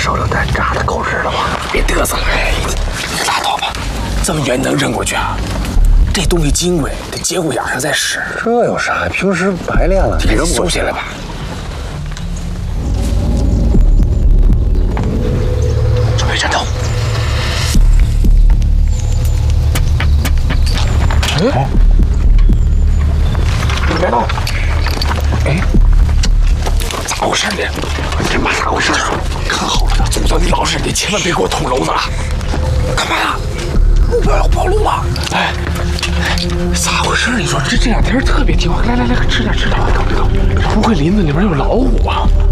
手榴弹炸的够直了吗？ 别嘚瑟了，你拉倒吧，这么远能扔过去啊？这东西金贵，得节骨眼上再使。 这有啥？平时白练了， 你赶紧收起来吧。准备战斗。哎，别动！哎，咋回事呢？ 这妈咋回事？ 看好了，祖宗你老实，你千万别给我捅娄子啊！干嘛呀？目标要暴露了！哎，咋回事？你说这两天特别听话，来，吃点。不会林子里面有老虎啊？